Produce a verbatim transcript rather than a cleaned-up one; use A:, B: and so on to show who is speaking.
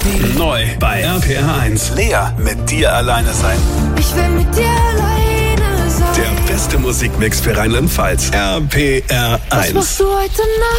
A: Neu bei R P R eins.
B: Lea, mit dir alleine sein.
C: Ich will mit dir alleine sein.
A: Der beste Musikmix für Rheinland-Pfalz. R P R eins.
C: Was machst du heute Nacht?